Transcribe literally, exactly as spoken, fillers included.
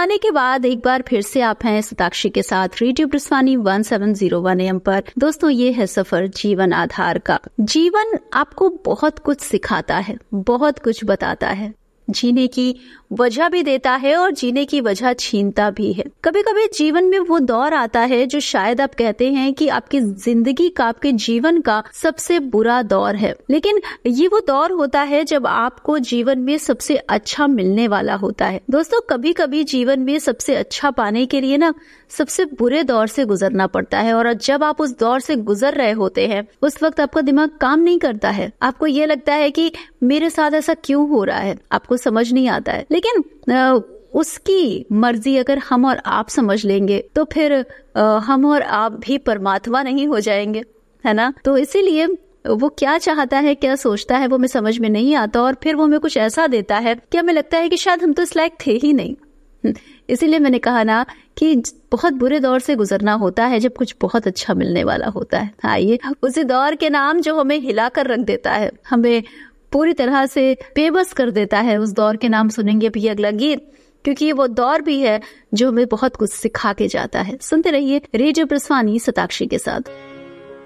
गाने के बाद एक बार फिर से आप हैं सताक्षी के साथ radio प्रस्थानी one seven zero one M पर। दोस्तों, ये है सफर जीवन आधार का। जीवन आपको बहुत कुछ सिखाता है, बहुत कुछ बताता है, जीने की वजह भी देता है और जीने की वजह छीनता भी है। कभी कभी जीवन में वो दौर आता है जो शायद आप कहते हैं कि आपकी जिंदगी का, आपके जीवन का सबसे बुरा दौर है, लेकिन ये वो दौर होता है जब आपको जीवन में सबसे अच्छा मिलने वाला होता है। दोस्तों, कभी कभी जीवन में सबसे अच्छा पाने के लिए ना सबसे बुरे दौर से गुजरना पड़ता है, और जब आप उस दौर से गुजर रहे होते हैं उस वक्त आपका दिमाग काम नहीं करता है। आपको ये लगता है कि मेरे साथ ऐसा क्यों हो रहा है, आपको समझ नहीं आता है। लेकिन उसकी मर्जी अगर हम और आप समझ लेंगे तो फिर हम और आप भी परमात्मा नहीं हो जाएंगे, है ना। तो इसीलिए वो क्या चाहता है, क्या सोचता है, वो हमें समझ में नहीं आता, और फिर वो हमें कुछ ऐसा देता है कि हमें लगता है कि शायद हम तो इस लायक थे ही नहीं। इसीलिए मैंने कहा ना कि बहुत बुरे दौर से गुजरना होता है जब कुछ बहुत अच्छा मिलने वाला होता है। आइए उसी दौर के नाम जो हमें हिलाकर रख देता है, हमें पूरी तरह से बेबस कर देता है, उस दौर के नाम सुनेंगे भी अगला गीत, क्योंकि ये वो दौर भी है जो हमें बहुत कुछ सिखा के जाता है। सुनते रहिए रेडियो प्रस्थानी सताक्षी के साथ।